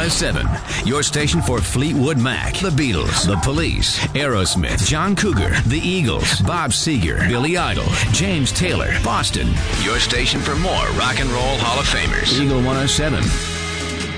107, your station for Fleetwood Mac, the Beatles, the Police, Aerosmith, John Cougar, the Eagles, Bob Seger, Billy Idol, James Taylor, Boston. Your station for more rock and roll Hall of Famers. Eagle 107.